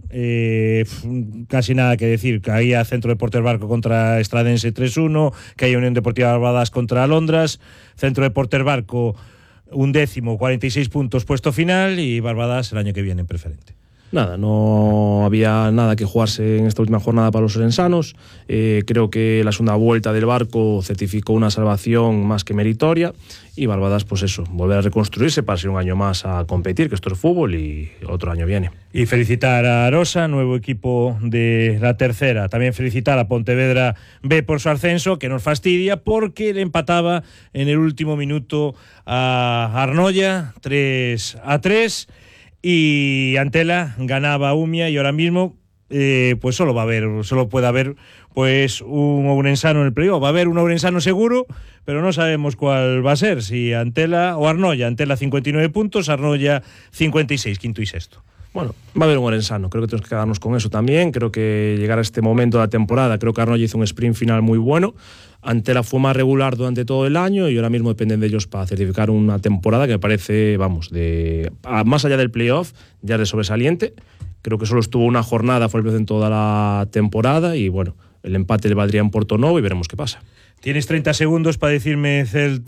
Casi nada que decir. Caía Centro Deportes Barco contra Estradense 3-1, caía Unión Deportiva Barbadas contra Alondras. Centro Deportes Barco 11º, 46 puntos, puesto final, y Barbadas el año que viene en preferente. Nada, no había nada que jugarse en esta última jornada para los orensanos. Creo que la segunda vuelta del Barco certificó una salvación más que meritoria, y Barbadas, pues eso, volver a reconstruirse para ser un año más a competir, que esto es fútbol y otro año viene. Y felicitar a Arosa, nuevo equipo de la tercera. También felicitar a Pontevedra B por su ascenso, que nos fastidia porque le empataba en el último minuto a Arnoya 3-3. Y Antela ganaba a Umia, y ahora mismo pues solo puede haber pues un ourensano en el playoff. Va a haber un ourensano seguro, pero no sabemos cuál va a ser, si Antela o Arnoya. Antela 59 puntos, Arnoya 56, quinto y sexto. Bueno, va a haber un ourensano, creo que tenemos que quedarnos con eso también. Creo que llegar a este momento de la temporada, creo que Arnoya hizo un sprint final muy bueno. Antela fue más regular durante todo el año y ahora mismo dependen de ellos para certificar una temporada que me parece, más allá del playoff, ya de sobresaliente. Creo que solo estuvo una jornada, fue el peor en toda la temporada, y bueno, el empate le valdría en Portonovo y veremos qué pasa. Tienes 30 segundos para decirme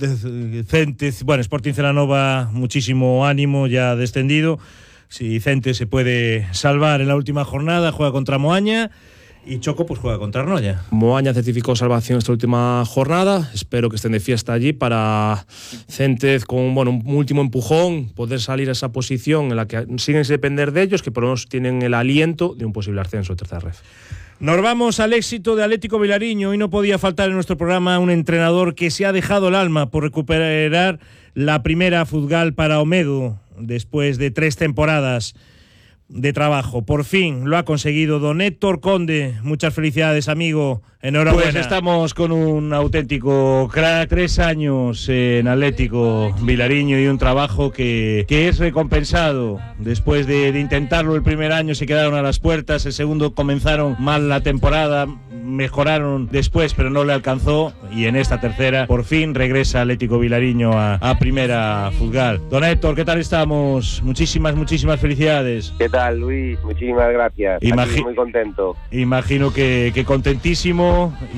Sporting Celanova, muchísimo ánimo, ya descendido. Si Cente se puede salvar en la última jornada, juega contra Moaña. Y Choco pues juega contra Arnoya. Moaña certificó salvación esta última jornada. Espero que estén de fiesta allí para Céntez con un último empujón, poder salir a esa posición en la que siguen sin depender de ellos, que por lo menos tienen el aliento de un posible ascenso de tercera ref. Nos vamos al éxito de Atlético Vilariño. Hoy no podía faltar en nuestro programa un entrenador que se ha dejado el alma por recuperar la primera Futgal para Omedo después de 3 temporadas. de trabajo. Por fin lo ha conseguido don Héctor Conde. Muchas felicidades, amigo. Enhorabuena. Pues estamos con un auténtico crack. 3 años en Atlético Vilariño y un trabajo que es recompensado. Después de intentarlo el primer año se quedaron a las puertas, el segundo comenzaron mal la temporada, mejoraron después pero no le alcanzó, y en esta tercera por fin regresa Atlético Vilariño a Primera Fútbol. Don Héctor, ¿qué tal estamos? Muchísimas felicidades. ¿Qué tal, Luis? Muchísimas gracias. Aquí muy contento. Imagino que contentísimo,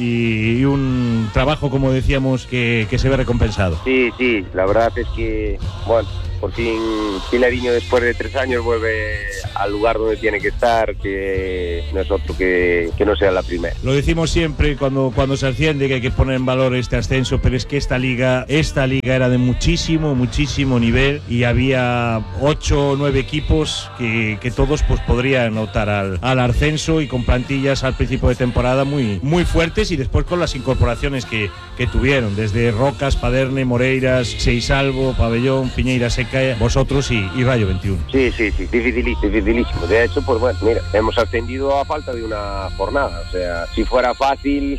y un trabajo, como decíamos, que se ve recompensado. Sí, la verdad es que, bueno, por fin Vilariño después de 3 años vuelve al lugar donde tiene que estar, que no es otro que no sea la primera. Lo decimos siempre cuando se asciende, que hay que poner en valor este ascenso, pero es que esta liga era de muchísimo nivel, y había 8 o 9 equipos que todos pues podrían optar al ascenso, y con plantillas al principio de temporada muy fuertes, y después con las incorporaciones que tuvieron, desde Rocas, Paderne, Moreiras, Seisalvo, Pabellón, Piñeira Seca, vosotros y Rayo 21. Sí, dificilísimo. De hecho, pues bueno, mira, hemos ascendido a falta de una jornada. O sea, si fuera fácil,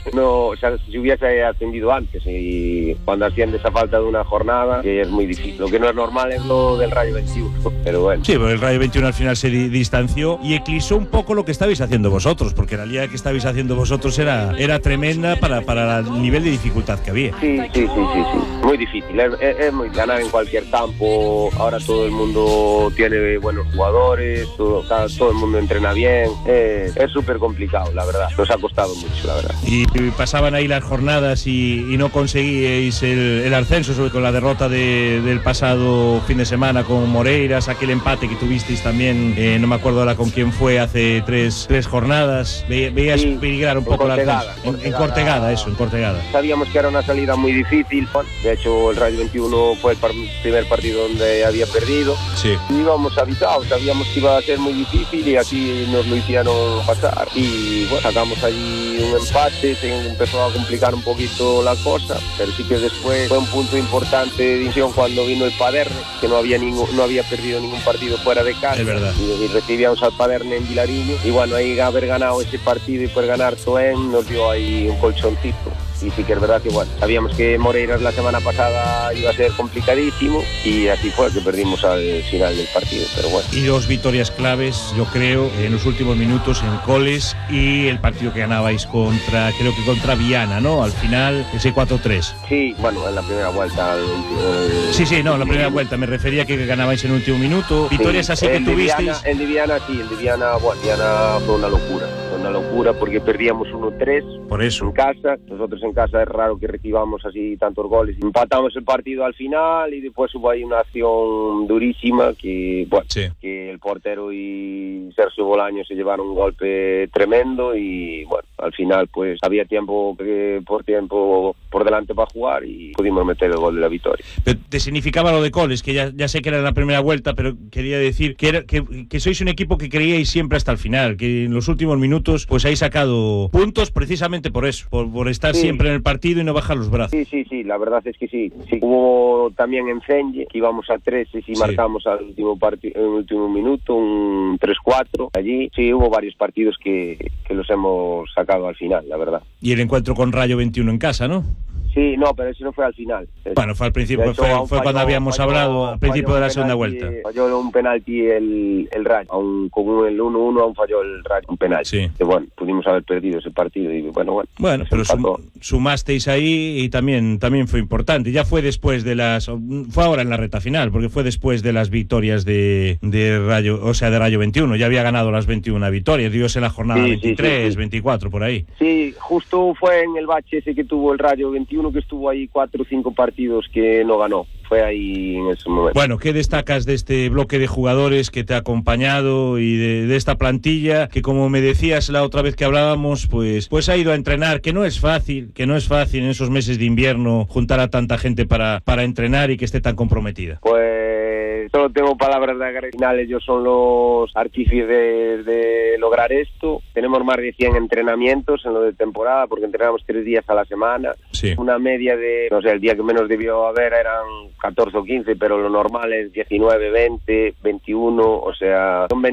si hubiese ascendido antes, y cuando asciendes a falta de una jornada, que es muy difícil. Lo que no es normal es lo del Rayo 21, pero bueno. Sí, pero el Rayo 21 al final se distanció y eclipsó un poco lo que estabais haciendo vosotros, porque la liga que estabais haciendo vosotros era tremenda para el nivel de dificultad que había. Sí. Muy difícil. Es muy ganar en cualquier campo. Ahora todo el mundo tiene buenos jugadores, todo el mundo entrena bien. Es súper complicado, la verdad. Nos ha costado mucho, la verdad. Y pasaban ahí las jornadas y no conseguíais el ascenso, sobre con la derrota del pasado fin de semana con Moreiras, aquel empate que tuvisteis también, no me acuerdo ahora con quién fue, hace tres jornadas. Veías peligrar un poco el ascenso. En Cortegada. Sabíamos que era una salida muy difícil. De hecho, el Rayo 21 fue el primer partido donde había perdido. Sí. Íbamos avisados, sabíamos que iba a ser muy difícil, y así nos lo hicieron pasar. Y bueno, sacamos allí un empate, se empezó a complicar un poquito la cosa, pero sí que después fue un punto importante de división cuando vino el Paderne, que no había perdido ningún partido fuera de casa. Es verdad. Y recibíamos al Paderne en Vilariño, y bueno, ahí haber ganado ese partido y poder ganar Toen nos dio ahí un colchoncito. Y sí que es verdad que bueno, sabíamos que Moreiras la semana pasada iba a ser complicadísimo, y así fue que perdimos al final del partido, pero bueno. Y 2 victorias claves, yo creo, en los últimos minutos en Coles, y el partido que ganabais contra Viana, ¿no? Al final, ese 4-3. Sí, bueno, en la primera vuelta. En la primera vuelta, me refería que ganabais en el último minuto. Victorias así que tuvisteis. El de Viana fue una locura porque perdíamos 1-3. Por eso. En casa, nosotros en casa es raro que recibamos así tantos goles. Empatamos el partido al final, y después hubo ahí una acción durísima que el portero y Sergio Bolaño se llevaron un golpe tremendo, y bueno, al final pues había tiempo por delante para jugar, y pudimos meter el gol de la victoria. Pero te significaba lo de Coles, que ya sé que era la primera vuelta, pero quería decir que sois un equipo que creíais siempre hasta el final, que en los últimos minutos pues habéis sacado puntos precisamente por eso, por estar siempre en el partido y no bajar los brazos. Sí, la verdad es que sí. Hubo también en Fenlle, que íbamos a 13 y marcamos al en el último minuto, un 3-4 allí. Sí, hubo varios partidos que los hemos sacado al final, la verdad. Y el encuentro con Rayo 21 en casa, ¿no? Sí, no, pero eso no fue al final. Bueno, fue al principio, fue cuando habíamos hablado al principio de la segunda vuelta. Falló un penalti el Rayo, aún con el 1-1 aún falló el Rayo un penalti. Sí. Que bueno, pudimos haber perdido ese partido y bueno, pero sumasteis ahí, y también fue importante. Ya fue después fue ahora en la recta final, porque fue después de las victorias de Rayo, o sea, de Rayo 21. Ya había ganado las 21 victorias, Dios, en la jornada 23, 24 por ahí. Sí, justo fue en el bache ese que tuvo el Rayo 21, que estuvo ahí 4 o 5 partidos que no ganó. Fue ahí en ese momento. Bueno, ¿qué destacas de este bloque de jugadores que te ha acompañado y de esta plantilla que, como me decías la otra vez que hablábamos, pues ha ido a entrenar, que no es fácil en esos meses de invierno juntar a tanta gente para entrenar y que esté tan comprometida? Pues solo tengo palabras de agradecer. Al final ellos son los artífices de lograr esto. Tenemos más de 100 entrenamientos en lo de temporada, porque entrenamos 3 días a la semana. Sí. Una media de, no sé, el día que menos debió haber eran 14 o 15, pero lo normal es 19, 20, 21, o sea, son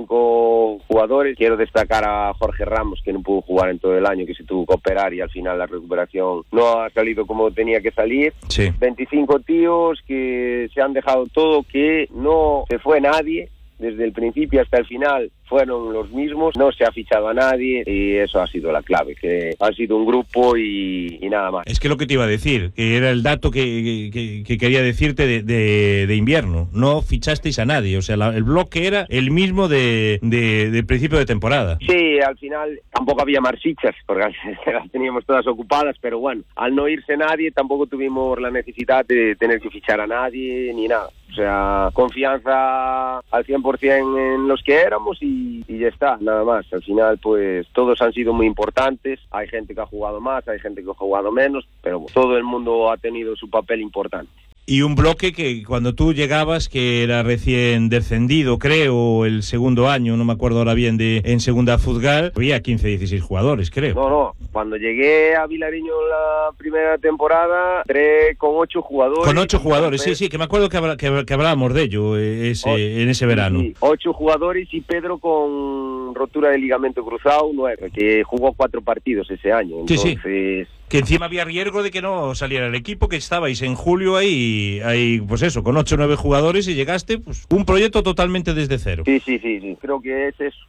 25 jugadores. Quiero destacar a Jorge Ramos, que no pudo jugar en todo el año, que se tuvo que operar y al final la recuperación no ha salido como tenía que salir. Sí. 25 tíos que se han dejado todo, que no se fue nadie. Desde el principio hasta el final fueron los mismos, no se ha fichado a nadie y eso ha sido la clave, que ha sido un grupo y nada más. Es que lo que te iba a decir, que era el dato que quería decirte de invierno. No fichasteis a nadie, o sea, el bloque era el mismo de principio de temporada. Sí, al final tampoco había más fichas, porque las teníamos todas ocupadas, pero bueno, al no irse nadie tampoco tuvimos la necesidad de tener que fichar a nadie ni nada. O sea, confianza al 100% en los que éramos y ya está, nada más. Al final, pues, todos han sido muy importantes. Hay gente que ha jugado más, hay gente que ha jugado menos, pero todo el mundo ha tenido su papel importante. Y un bloque que cuando tú llegabas, que era recién descendido, creo, el segundo año, no me acuerdo ahora bien, en segunda Futgal, había 15, 16 jugadores, creo. No, cuando llegué a Vilariño la primera temporada, entré con 8 jugadores. Con 8 jugadores, sí, que me acuerdo que hablábamos de ello en ese verano. Sí, 8 jugadores y Pedro con rotura de ligamento cruzado, 9, que jugó 4 partidos ese año. Entonces... Sí. Que encima había riesgo de que no saliera el equipo, que estabais en julio ahí pues eso, con 8 o 9 jugadores y llegaste, pues, un proyecto totalmente desde cero. Sí. Creo que ese es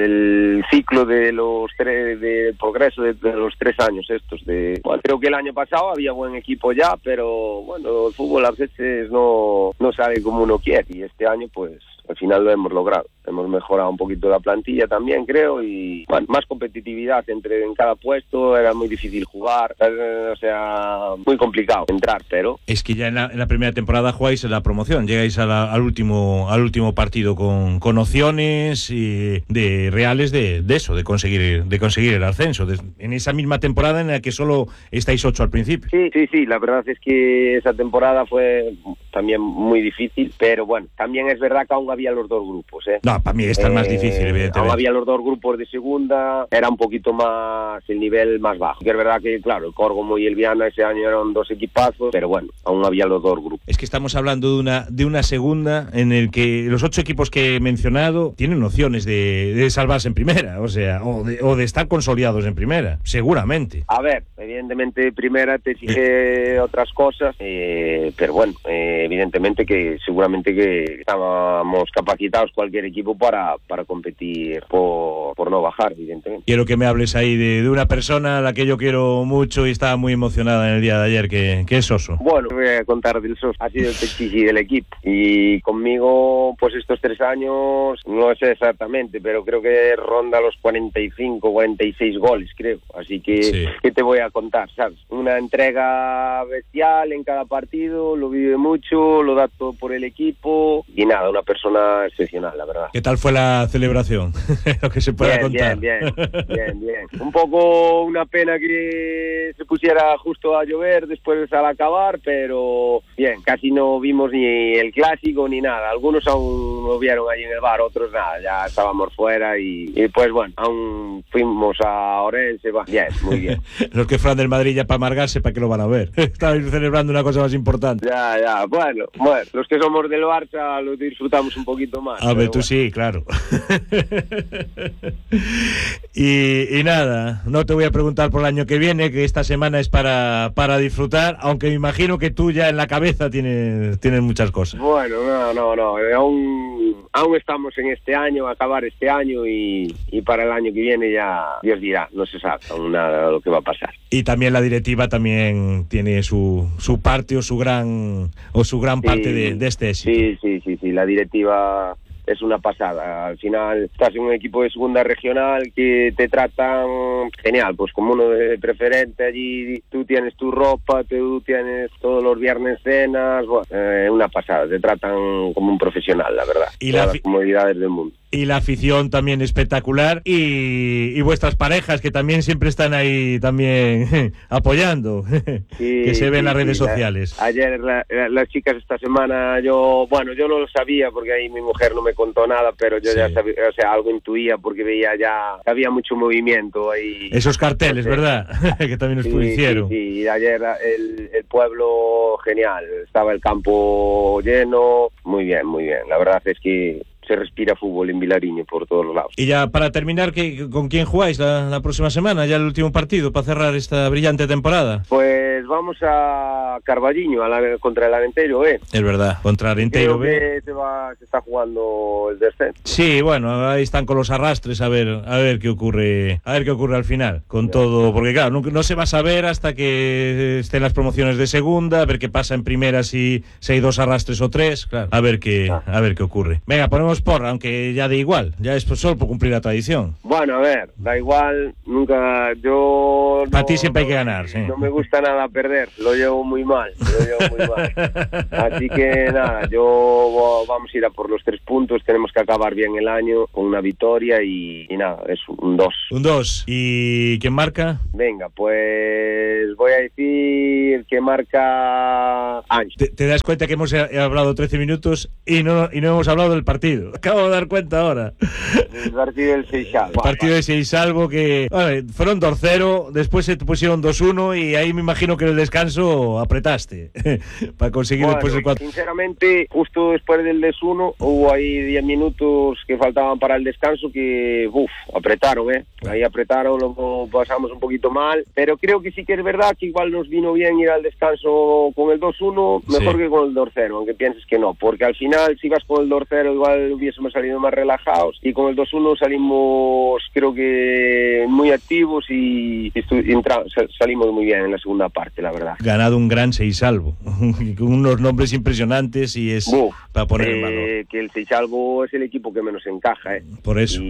el ciclo de del progreso de los 3 años estos. Bueno, creo que el año pasado había buen equipo ya, pero bueno, el fútbol a veces no sale como uno quiere y este año pues al final lo hemos logrado. Hemos mejorado un poquito la plantilla también, creo, y bueno, más competitividad en cada puesto. Era muy difícil jugar, o sea, muy complicado entrar, pero... Es que ya en la primera temporada jugáis en la promoción, llegáis al último partido con opciones de reales de eso, de conseguir el ascenso. En esa misma temporada en la que solo estáis 8 al principio. Sí, la verdad es que esa temporada fue también muy difícil, pero bueno, también es verdad que aún había los 2 grupos, No, para mí esta es más difícil, evidentemente. Aún había los 2 grupos de segunda, era un poquito más el nivel más bajo. Que es verdad que, claro, el Córgomo y el Viana ese año eran 2 equipazos, pero bueno, aún había los 2 grupos. Es que estamos hablando de una segunda en el que los 8 equipos que he mencionado tienen opciones de salvarse en primera, o sea, o de estar consolidados en primera, seguramente. A ver, evidentemente primera te exige otras cosas, pero bueno, evidentemente que seguramente que estábamos capacitados cualquier equipo para competir por no bajar, evidentemente. Quiero que me hables ahí de una persona a la que yo quiero mucho y estaba muy emocionada en el día de ayer, que es Soso. Bueno, voy a contar del Soso. Ha sido el pechichi del equipo y conmigo pues estos 3 años, no sé exactamente, pero creo que ronda los 45, 46 goles, creo. Así que, sí. ¿Qué te voy a contar, sabes? Una entrega bestial en cada partido, lo vive mucho, lo da todo por el equipo y nada, una persona excepcional, la verdad. ¿Qué tal fue la celebración? Lo que se pueda contar. Bien. Un poco una pena que se pusiera justo a llover después al acabar, pero bien, casi no vimos ni el clásico ni nada. Algunos aún lo vieron allí en el bar, otros nada, ya estábamos fuera y pues bueno, aún fuimos a Orense, bien, muy bien. Los que fueran del Madrid ya para amargarse, ¿para qué lo van a ver? Estaban celebrando una cosa más importante. Ya, bueno, los que somos del Barça lo disfrutamos un poquito más. A ver, tú sí, claro. y nada, no te voy a preguntar por el año que viene, que esta semana es para disfrutar, aunque me imagino que tú ya en la cabeza tienes muchas cosas. Bueno, no, aún estamos en este año, acabar este año y para el año que viene ya Dios dirá, no se sabe aún nada de lo que va a pasar. Y también la directiva también tiene su parte o su gran parte de este éxito. Sí, la directiva es una pasada. Al final estás en un equipo de segunda regional que te tratan genial, pues como uno de preferente allí, tú tienes tu ropa, tú tienes todos los viernes cenas, bueno, una pasada, te tratan como un profesional, la verdad. Y todas las comodidades del mundo. Y la afición también espectacular y vuestras parejas que también siempre están ahí también apoyando, que se ven en las redes sociales. Ayer las chicas esta semana, yo no lo sabía porque ahí mi mujer no me contó nada, pero yo ya sabía, o sea, algo intuía porque veía ya que había mucho movimiento ahí. Esos carteles, ¿verdad? Que también nos hicieron. Sí, ayer el pueblo genial, estaba el campo lleno, muy bien, la verdad es que se respira fútbol en Vilariño por todos los lados. Y ya para terminar, ¿con quién jugáis la próxima semana? Ya el último partido para cerrar esta brillante temporada. Pues vamos a Carballiño contra el Arenteiro B. Es verdad, contra Arenteiro B. Creo que se está jugando el descenso. Sí, bueno, ahí están con los arrastres a ver qué ocurre, al final con todo, porque claro, no se va a saber hasta que estén las promociones de segunda, a ver qué pasa en primera, si hay 2 arrastres o 3, claro, a ver qué ocurre. Venga, ponemos porra, aunque ya da igual, ya es solo por cumplir la tradición. Bueno, a ver, da igual, nunca, yo... Para ti siempre hay que ganar, sí. No me gusta nada perder, lo llevo muy mal. Así que nada, vamos a ir a por los 3 puntos, tenemos que acabar bien el año con una victoria y nada, es un 2. Un 2. ¿Y quién marca? Venga, pues voy a decir que marca Ángel. ¿Te das cuenta que hemos hablado 13 minutos y no hemos hablado del partido? Acabo de dar cuenta ahora. El partido del Seixalbo. El partido de Seixalbo que fueron 2-0, después se pusieron 2-1 y ahí me imagino que en el descanso apretaste para conseguir después el 4. Sinceramente, justo después del 2-1 hubo ahí 10 minutos que faltaban para el descanso que apretaron, ahí apretaron, lo pasamos un poquito mal, pero creo que sí que es verdad que igual nos vino bien ir al descanso con el 2-1 mejor que con el 2-0, aunque pienses que no, porque al final si vas con el 2-0 igual hubiésemos salido más relajados y con el 2-1 salimos creo que muy activos y salimos muy bien en la segunda parte, la verdad. Ganado un gran Seixalbo con unos nombres impresionantes y es para poner en valor. Que el Seixalbo es el equipo que menos encaja, por eso.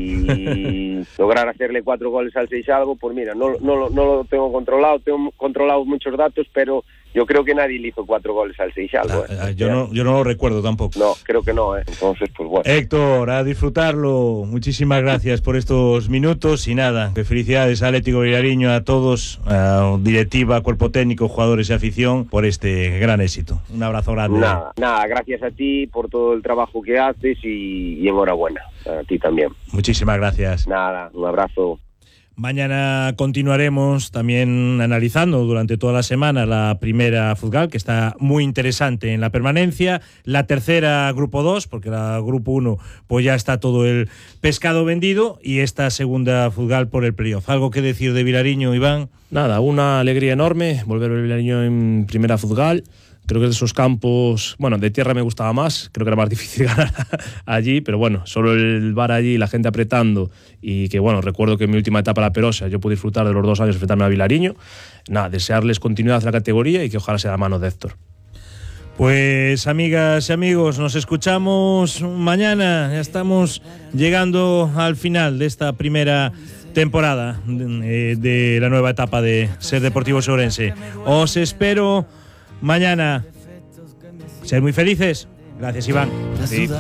Y lograr hacerle 4 goles al Seixalbo, pues mira, no lo tengo controlado muchos datos, pero yo creo que nadie le hizo 4 goles al Seixalbo. Yo no lo recuerdo tampoco. No, creo que no, entonces pues bueno. Héctor, a disfrutarlo. Muchísimas gracias por estos minutos y nada, felicidades a Atlético Vilariño, a todos, a directiva, cuerpo técnico, jugadores y afición por este gran éxito. Un abrazo grande. Nada, gracias a ti por todo el trabajo que haces y enhorabuena a ti también. Muchísimas gracias. Nada, un abrazo. Mañana continuaremos también analizando durante toda la semana la primera Futgal, que está muy interesante en la permanencia, la tercera Grupo 2, porque la Grupo 1 pues ya está todo el pescado vendido, y esta segunda Futgal por el playoff. ¿Algo que decir de Vilariño, Iván? Nada, una alegría enorme volver a ver Vilariño en primera Futgal. Creo que de esos campos, de tierra me gustaba más, creo que era más difícil ganar allí, pero bueno, solo el bar allí, la gente apretando, y que recuerdo que en mi última etapa La Perosa yo pude disfrutar de los 2 años enfrentarme a Vilariño. Nada, desearles continuidad en la categoría y que ojalá sea la mano de Héctor. Pues amigas y amigos, nos escuchamos mañana, ya estamos llegando al final de esta primera temporada de la nueva etapa de Ser Deportivos Ourense. Os espero mañana. Sed muy felices. Gracias, Iván. Sí.